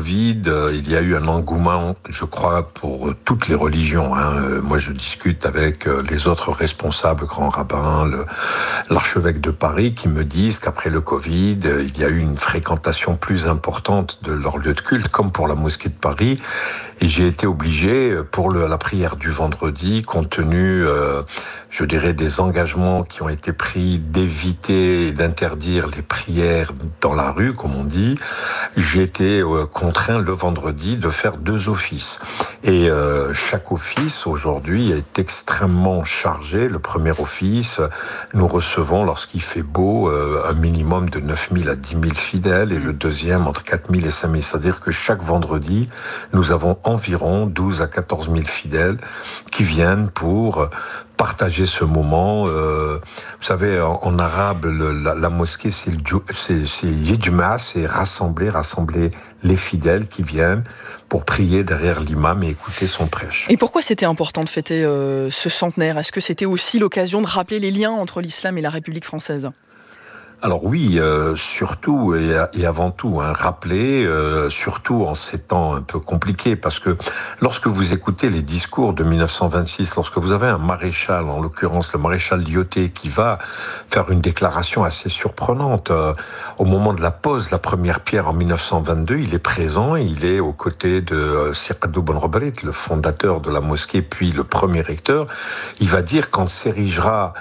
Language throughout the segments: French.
Covid, il y a eu un engouement, je crois, pour toutes les religions. Moi, je discute avec les autres responsables, grands rabbins, l'archevêque de Paris, qui me disent qu'après le Covid, il y a eu une fréquentation plus importante de leur lieu de culte, comme pour la mosquée de Paris. Et j'ai été obligé, pour la prière du vendredi, compte tenu, je dirais, des engagements qui ont été pris d'éviter et d'interdire les prières dans la rue, comme on dit, j'ai été contraint le vendredi de faire 2 offices. Et chaque office, aujourd'hui, est extrêmement chargé. Le premier office, nous recevons, lorsqu'il fait beau, un minimum de 9 000 à 10 000 fidèles, et le deuxième, entre 4 000 et 5 000. C'est-à-dire que chaque vendredi, nous avons environ 12 à 14 000 fidèles qui viennent pour partager ce moment. Vous savez, en arabe, la mosquée, c'est yijma, c'est rassembler les fidèles qui viennent pour prier derrière l'imam et écouter son prêche. Et pourquoi c'était important de fêter ce centenaire ? Est-ce que c'était aussi l'occasion de rappeler les liens entre l'islam et la République française ? Alors oui, surtout et avant tout, rappeler, surtout en ces temps un peu compliqués, parce que lorsque vous écoutez les discours de 1926, lorsque vous avez un maréchal, en l'occurrence le maréchal Lyautey, qui va faire une déclaration assez surprenante, au moment de la pose, la première pierre en 1922, il est présent, il est aux côtés de Sirkadou Ben Robert, le fondateur de la mosquée, puis le premier recteur. Il va dire quand s'érigera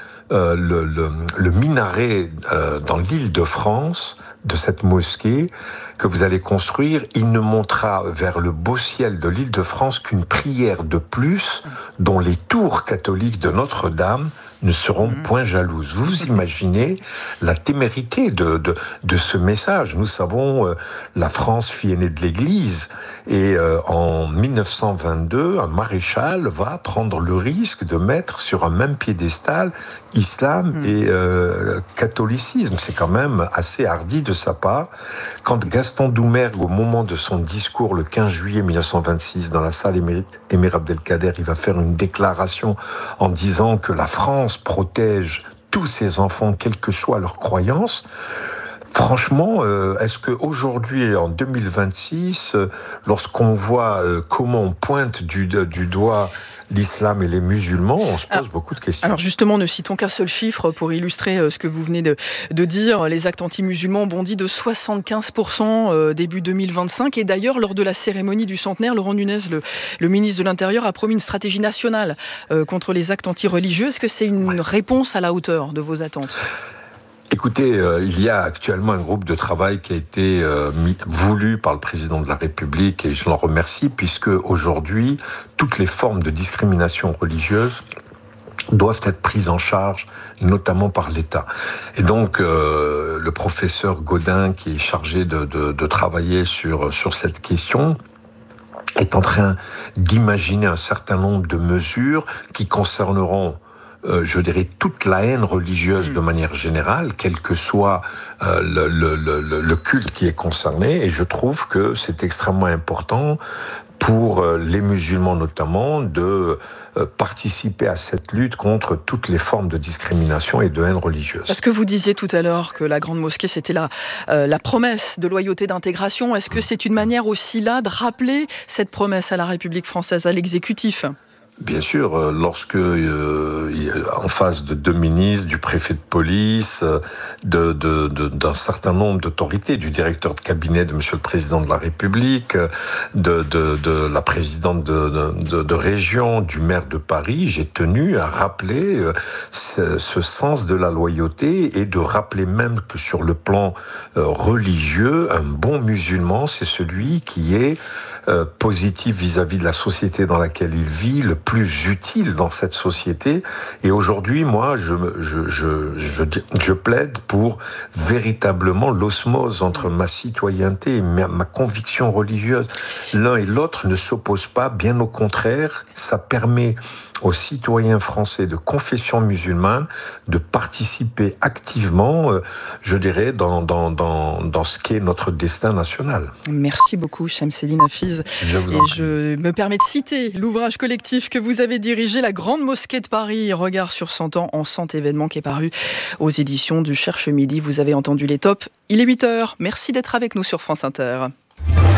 le minaret dans l'Île-de-France de cette mosquée que vous allez construire, il ne montera vers le beau ciel de l'Île-de-France qu'une prière de plus dont les tours catholiques de Notre-Dame ne seront point jalouses. Vous imaginez la témérité de ce message. Nous savons, la France, fille aînée de l'Église, et en 1922, un maréchal va prendre le risque de mettre sur un même piédestal islam et catholicisme. C'est quand même assez hardi de sa part. Quand Gaston Doumergue, au moment de son discours le 15 juillet 1926, dans la salle Émir Abdelkader, il va faire une déclaration en disant que la France protège tous ses enfants, quelle que soit leur croyance. Franchement, est-ce qu'aujourd'hui, en 2026, lorsqu'on voit comment on pointe du doigt l'islam et les musulmans, on se pose beaucoup de questions. Alors justement, ne citons qu'un seul chiffre pour illustrer ce que vous venez de dire. Les actes anti-musulmans ont bondi de 75% début 2025. Et d'ailleurs, lors de la cérémonie du centenaire, Laurent Nunez, le ministre de l'Intérieur, a promis une stratégie nationale contre les actes anti-religieux. Est-ce que c'est une réponse à la hauteur de vos attentes ? Écoutez, il y a actuellement un groupe de travail qui a été voulu par le président de la République, et je l'en remercie, puisque aujourd'hui, toutes les formes de discrimination religieuse doivent être prises en charge, notamment par l'État. Et donc, le professeur Gaudin, qui est chargé de travailler sur cette question, est en train d'imaginer un certain nombre de mesures qui concerneront je dirais toute la haine religieuse de manière générale, quel que soit le culte qui est concerné. Et je trouve que c'est extrêmement important pour les musulmans notamment de participer à cette lutte contre toutes les formes de discrimination et de haine religieuse. Parce que vous disiez tout à l'heure que la Grande Mosquée, c'était la promesse de loyauté, d'intégration. Est-ce que c'est une manière aussi là de rappeler cette promesse à la République française, à l'exécutif ? Bien sûr, lorsque en face de 2 ministres, du préfet de police, d'un certain nombre d'autorités, du directeur de cabinet de Monsieur le Président de la République, de la présidente de région, du maire de Paris, j'ai tenu à rappeler ce sens de la loyauté et de rappeler même que sur le plan religieux, un bon musulman, c'est celui qui est positif vis-à-vis de la société dans laquelle il vit, le plus utile dans cette société. Et aujourd'hui, moi, je plaide pour véritablement l'osmose entre ma citoyenneté et ma conviction religieuse. L'un et l'autre ne s'opposent pas, bien au contraire, ça permet aux citoyens français de confession musulmane de participer activement, je dirais, dans ce qu'est notre destin national. Merci beaucoup, Chamseddine Hafiz. Je me permets de citer l'ouvrage collectif que vous avez dirigé, La Grande Mosquée de Paris, regard sur 100 ans en 100 événements, qui est paru aux éditions du Cherche Midi. Vous avez entendu les tops. Il est 8h. Merci d'être avec nous sur France Inter.